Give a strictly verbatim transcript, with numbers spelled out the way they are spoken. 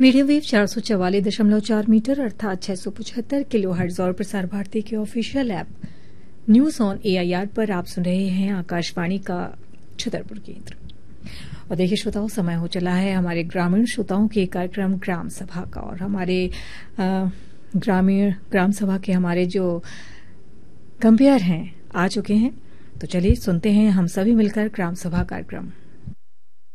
Medium wave चार सौ चवालीस दशमलव चार मीटर अर्थात छह सौ पचहत्तर किलो हर्ट्ज और प्रसार भारती के official app news on AIR पर आप सुन रहे हैं आकाशवाणी का छतरपुर केंद्र। और देखिए श्रोताओं, समय हो चला है हमारे ग्रामीण श्रोताओं के कार्यक्रम ग्राम सभा का। और हमारे ग्रामीण ग्राम सभा के हमारे जो कंपेयर हैं आ चुके हैं, तो चलिए सुनते हैं हम सभी मिलकर ग्राम सभा कार्यक्रम।